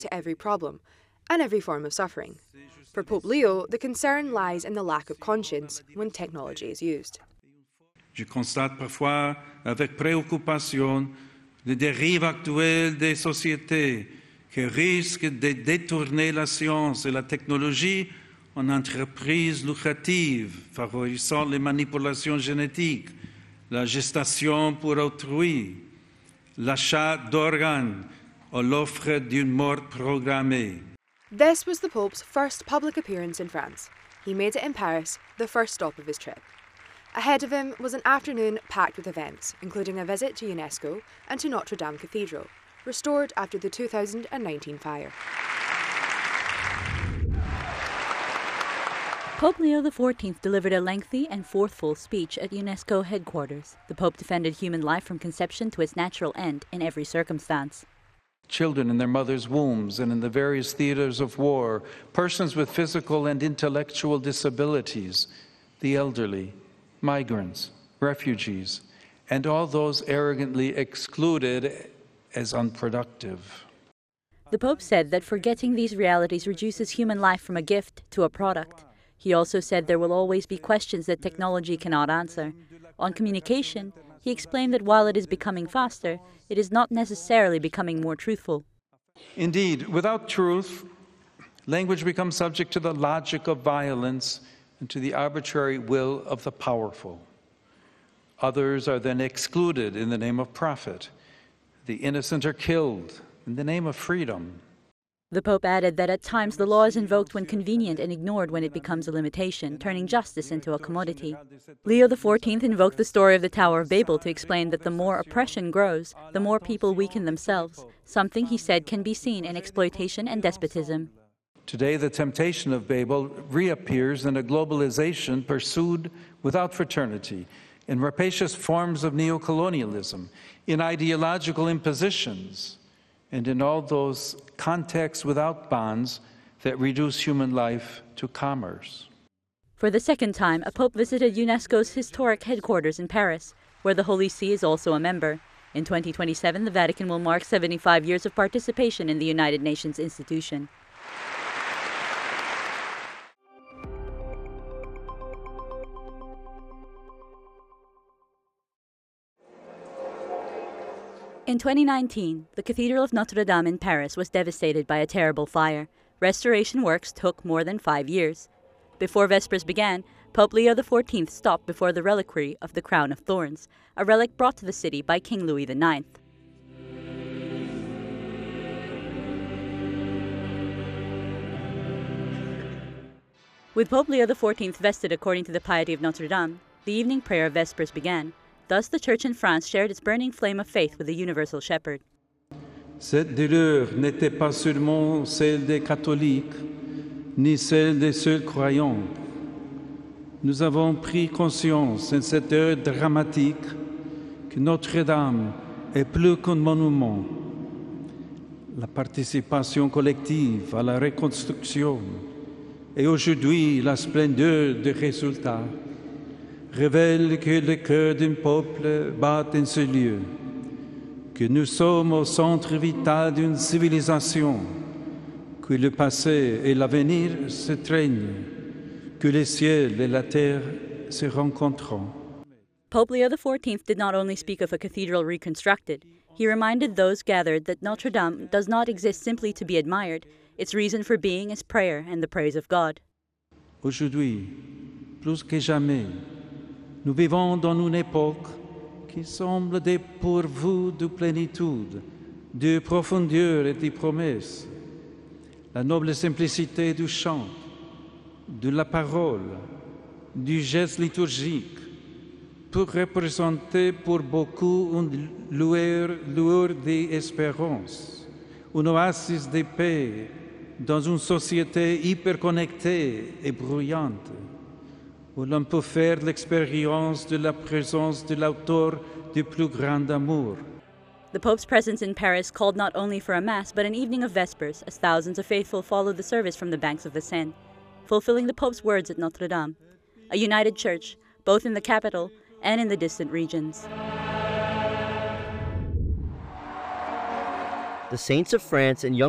to every problem and every form of suffering. For Pope Leo, the concern lies in the lack of conscience when technology is used. Je constate parfois avec préoccupation les dérives actuelles des sociétés qui risquent de détourner la science et la technologie en entreprises lucratives, favorisant les manipulations génétiques, la gestation pour autrui, l'achat d'organes ou l'offre d'une mort programmée. This was the Pope's first public appearance in France. He made it in Paris, the first stop of his trip. Ahead of him was an afternoon packed with events, including a visit to UNESCO and to Notre Dame Cathedral, restored after the 2019 fire. Pope Leo XIV delivered a lengthy and forceful speech at UNESCO headquarters. The Pope defended human life from conception to its natural end in every circumstance. Children in their mothers' wombs and in the various theaters of war, persons with physical and intellectual disabilities, the elderly, migrants, refugees, and all those arrogantly excluded as unproductive. The Pope said that forgetting these realities reduces human life from a gift to a product. He also said there will always be questions that technology cannot answer. On communication, he explained that while it is becoming faster, it is not necessarily becoming more truthful. Indeed, without truth, language becomes subject to the logic of violence and to the arbitrary will of the powerful. Others are then excluded in the name of profit. The innocent are killed in the name of freedom. The Pope added that at times the law is invoked when convenient and ignored when it becomes a limitation, turning justice into a commodity. Leo XIV invoked the story of the Tower of Babel to explain that the more oppression grows, the more people weaken themselves, something he said can be seen in exploitation and despotism. Today, the temptation of Babel reappears in a globalization pursued without fraternity, in rapacious forms of neocolonialism, in ideological impositions, and in all those contexts without bonds that reduce human life to commerce. For the second time, a pope visited UNESCO's historic headquarters in Paris, where the Holy See is also a member. In 2027, the Vatican will mark 75 years of participation in the United Nations institution. In 2019, the Cathedral of Notre Dame in Paris was devastated by a terrible fire. Restoration works took more than 5 years. Before Vespers began, Pope Leo XIV stopped before the reliquary of the Crown of Thorns, a relic brought to the city by King Louis IX. With Pope Leo XIV vested according to the piety of Notre Dame, the evening prayer of Vespers began. Thus, the Church in France shared its burning flame of faith with the universal shepherd. Cette douleur n'était pas seulement celle des catholiques, ni celle des seuls croyants. Nous avons pris conscience en cette heure dramatique que Notre-Dame est plus qu'un monument. La participation collective à la reconstruction et aujourd'hui la splendeur des résultats révèle que le cœur d'un peuple bat en ce lieu, que nous sommes au centre vital d'une civilisation, que le passé et l'avenir se traînent, que le ciel et la terre se rencontrent. Pope Leo XIV did not only speak of a cathedral reconstructed, he reminded those gathered that Notre Dame does not exist simply to be admired. Its reason for being is prayer and the praise of God. Aujourd'hui, plus que jamais, nous vivons dans une époque qui semble dépourvue de plénitude, de profondeur et de promesses. La noble simplicité du chant, de la parole, du geste liturgique peut représenter pour beaucoup une lueur d'espérance, une oasis de paix dans une société hyperconnectée et bruyante, où l'on peut faire l'expérience de la présence de l'auteur du plus grand amour. The Pope's presence in Paris called not only for a Mass, but an evening of Vespers, as thousands of faithful followed the service from the banks of the Seine, fulfilling the Pope's words at Notre Dame, a united church, both in the capital and in the distant regions. The saints of France and young